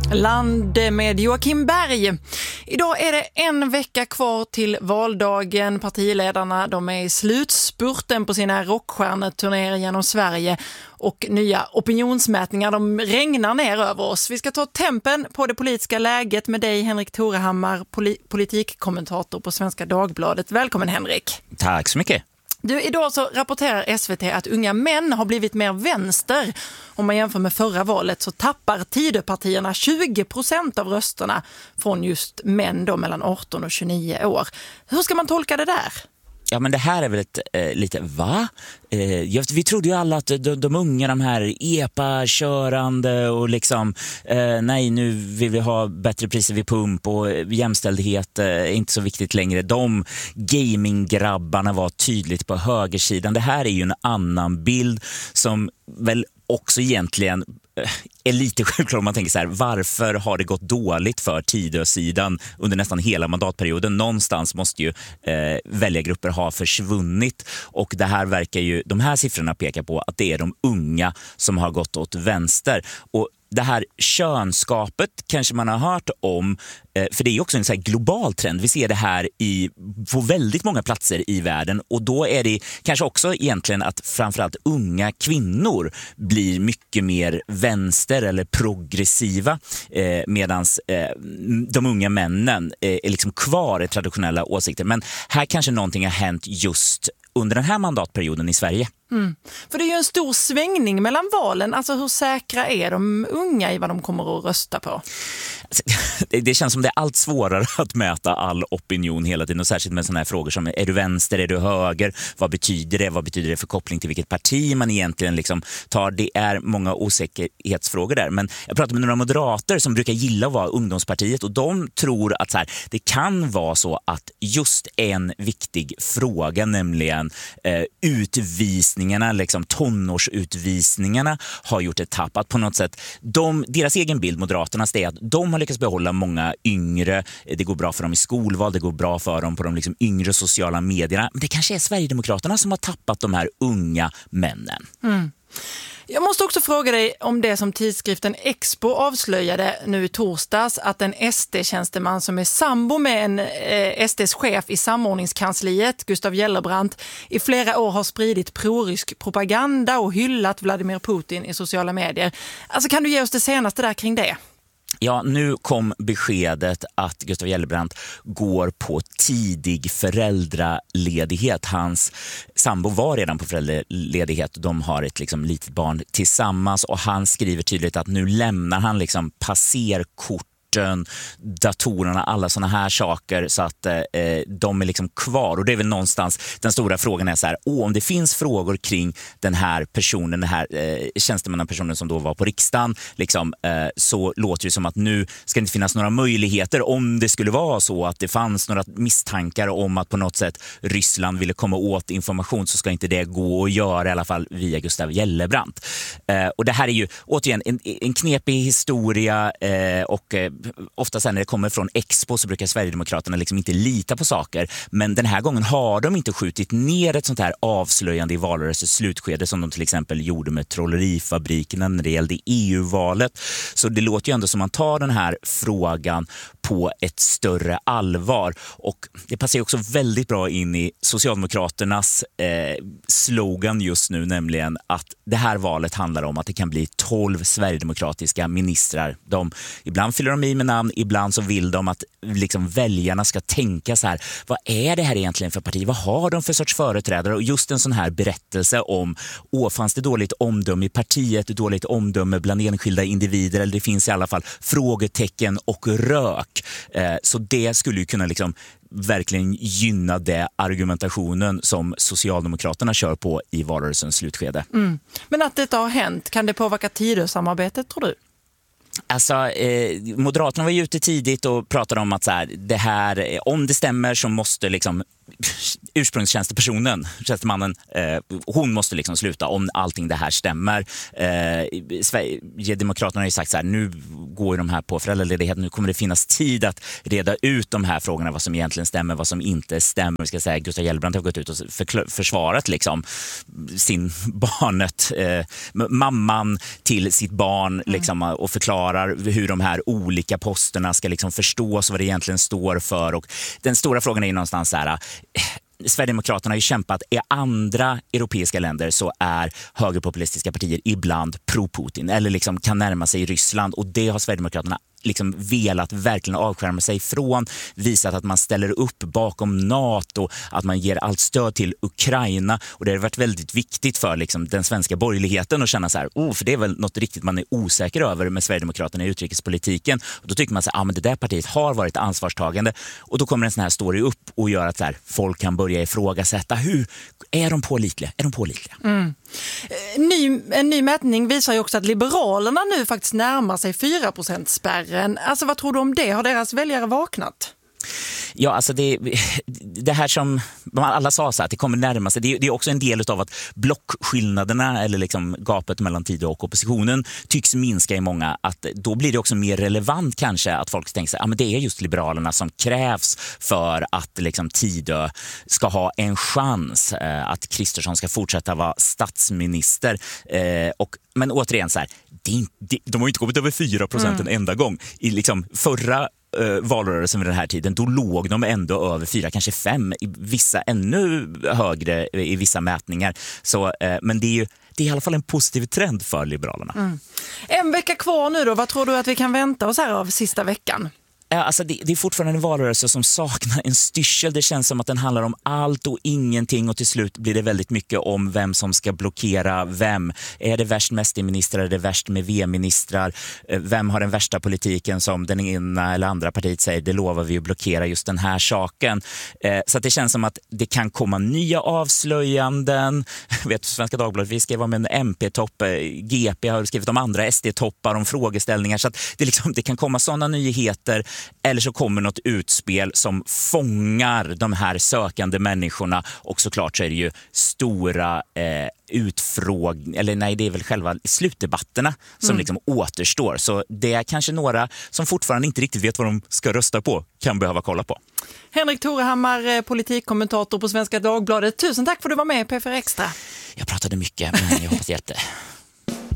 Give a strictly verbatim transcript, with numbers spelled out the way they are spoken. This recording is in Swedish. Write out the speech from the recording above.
Land med Joakim Berg. Idag är det en vecka kvar till valdagen. Partiledarna de är i slutspurten på sina rockstjärneturnéer genom Sverige och nya opinionsmätningar de regnar ner över oss. Vi ska ta tempen på det politiska läget med dig, Henrik Torehammar, poli- politikkommentator på Svenska Dagbladet. Välkommen, Henrik. Tack så mycket. Du, idag så rapporterar S V T att unga män har blivit mer vänster. Om man jämför med förra valet så tappar Tidöpartierna tjugo procent av rösterna från just män då mellan arton och tjugonio år. Hur ska man tolka det där? Ja, men det här är väl ett, eh, lite, va? Eh, jag, vi trodde ju alla att de, de unga, de här epa-körande och liksom, eh, nej, nu vill vi ha bättre priser vid pump och jämställdhet eh, är inte så viktigt längre. De gaminggrabbarna var tydligt på högersidan. Det här är ju en annan bild som väl också egentligen är lite självklart om man tänker så här, varför har det gått dåligt för Tidösidan under nästan hela mandatperioden? Någonstans måste ju eh, väljargrupper ha försvunnit, och det här verkar ju, de här siffrorna pekar på att det är de unga som har gått åt vänster. Och det här könskapet kanske man har hört om, för det är också en så här global trend. Vi ser det här i, på väldigt många platser i världen, och då är det kanske också egentligen att framförallt unga kvinnor blir mycket mer vänster eller progressiva, eh, medan eh, de unga männen eh, är liksom kvar i traditionella åsikter. Men här kanske någonting har hänt just under den här mandatperioden i Sverige. Mm. För det är ju en stor svängning mellan valen. Alltså hur säkra är de unga i vad de kommer att rösta på? Det känns som det är allt svårare att mäta all opinion hela tiden, och särskilt med sådana här frågor som är du vänster, är du höger? Vad betyder det? Vad betyder det för koppling till vilket parti man egentligen liksom tar? Det är många osäkerhetsfrågor där. Men jag pratade med några moderater som brukar gilla att vara ungdomspartiet, och de tror att så här, det kan vara så att just en viktig fråga, nämligen eh, utvisningarna, liksom tonårsutvisningarna, har gjort ett tapp. Att på något sätt, de, deras egen bild, Moderaternas, är att de har lyckats behålla många yngre. Det går bra för dem i skolval, det går bra för dem på de liksom yngre sociala medierna. Men det kanske är Sverigedemokraterna som har tappat de här unga männen. Mm. Jag måste också fråga dig om det som tidskriften Expo avslöjade nu i torsdags, att en S D-tjänsteman som är sambo med en eh, S D:s chef i samordningskansliet, Gustav Gellerbrandt, i flera år har spridit prorysk propaganda och hyllat Vladimir Putin i sociala medier. Alltså, kan du ge oss det senaste där kring det? Ja, nu kom beskedet att Gustav Gellerbrandt går på tidig föräldraledighet. Hans sambo var redan på föräldraledighet och de har ett liksom litet barn tillsammans, och han skriver tydligt att nu lämnar han liksom passerkort, datorerna, alla såna här saker, så att eh, de är liksom kvar. Och det är väl någonstans den stora frågan är så här, åh, om det finns frågor kring den här personen, den här eh, tjänstemannapersonen som då var på riksdagen, liksom, eh, så låter det som att nu ska det inte finnas några möjligheter, om det skulle vara så att det fanns några misstankar om att på något sätt Ryssland ville komma åt information, så ska inte det gå att göra, i alla fall via Gustav Gellerbrandt. Eh, och det här är ju återigen en, en knepig historia, eh, och eh, ofta sen när det kommer från Expo så brukar Sverigedemokraterna liksom inte lita på saker, men den här gången har de inte skjutit ner ett sånt här avslöjande i valrörelsens slutskede som de till exempel gjorde med trollerifabrikerna när det gällde E U-valet. Så det låter ju ändå som man tar den här frågan på ett större allvar, och det passar också väldigt bra in i Socialdemokraternas eh, slogan just nu, nämligen att det här valet handlar om att det kan bli tolv sverigedemokratiska ministrar. De, ibland fyller de i med namn, ibland så vill de att liksom väljarna ska tänka så här, vad är det här egentligen för parti? Vad har de för sorts företrädare? Och just en sån här berättelse om, åh, fanns det dåligt omdöme i partiet, dåligt omdöme bland enskilda individer, eller det finns i alla fall frågetecken och rök. Eh, så det skulle ju kunna liksom verkligen gynna det argumentationen som Socialdemokraterna kör på i valrörelsens slutskede. Mm. Men att detta har hänt, kan det påverka Tidösamarbetet, tror du? Alltså, eh, Moderaterna var ju ute tidigt och pratade om att så här, det här, om det stämmer så måste liksom ursprungstjänstepersonen, tjänstemannen, eh, hon måste liksom sluta om allting det här stämmer. Eh, Sverigedemokraterna har ju sagt så här, nu går ju de här på föräldraledighet. Nu kommer det finnas tid att reda ut de här frågorna, vad som egentligen stämmer, vad som inte stämmer. Vi ska säga, Gustav Gellebrand har gått ut och förkl- försvarat liksom sin barnet, eh, mamman till sitt barn liksom, och förklarar hur de här olika posterna ska liksom förstås, vad det egentligen står för. Och den stora frågan är ju någonstans så här, eh, Sverigedemokraterna har ju kämpat i andra europeiska länder, så är högerpopulistiska partier ibland pro-Putin eller liksom kan närma sig Ryssland, och det har Sverigedemokraterna liksom velat verkligen avskärma sig från, visat att man ställer upp bakom NATO, att man ger allt stöd till Ukraina, och det har varit väldigt viktigt för liksom den svenska borgerligheten att känna så här, oh, för det är väl något riktigt man är osäker över med Sverigedemokraterna i utrikespolitiken, och då tycker man så här, ah, men det där partiet har varit ansvarstagande, och då kommer en sån här story upp och gör att så här, folk kan börja ifrågasätta, hur är de pålitliga? Är de pålitliga? Mm. Ny, en ny mätning visar ju också att Liberalerna nu faktiskt närmar sig fyra procent spärren. Alltså vad tror du om det? Har deras väljare vaknat? Ja, alltså det, det här som alla sa så att det kommer närma sig, det, det är också en del av att blockskillnaderna eller liksom gapet mellan tid och oppositionen tycks minska i många, att då blir det också mer relevant kanske att folk tänker sig, ja, men det är just Liberalerna som krävs för att liksom Tidö ska ha en chans, eh, att Kristersson ska fortsätta vara statsminister, eh, och men återigen så här, det, det, de har ju inte kommit över fyra procent mm. en enda gång i liksom förra Uh, valrörelsen vid den här tiden, då låg de ändå över fyra, kanske fem, i vissa ännu högre i vissa mätningar. Så, uh, men det är ju det är i alla fall en positiv trend för Liberalerna. Mm. En vecka kvar nu då, vad tror du att vi kan vänta oss här av sista veckan? Alltså det, det är fortfarande en valrörelse som saknar en styrsel. Det känns som att den handlar om allt och ingenting, och till slut blir det väldigt mycket om vem som ska blockera vem. Är det värst med S D-ministrar? Är det värst med V-ministrar? Vem har den värsta politiken som den ena eller andra partiet säger, det lovar vi att blockera just den här saken. Så att det känns som att det kan komma nya avslöjanden. Jag vet, Svenska Dagbladet, vi skrev om en M P-topp, G P har skrivit om andra S D-toppar, om frågeställningar. Så att det, liksom, det kan komma sådana nyheter. Eller så kommer något utspel som fångar de här sökande människorna, och såklart så är det ju stora eh, utfråg eller nej, det är väl själva slutdebatterna som mm. liksom återstår. Så det är kanske några som fortfarande inte riktigt vet vad de ska rösta på, kan behöva kolla på. Henrik Torehammar, politikkommentator på Svenska Dagbladet. Tusen tack för att du var med i P fyra Extra. Jag pratade mycket, men jag hoppas det hjälpte.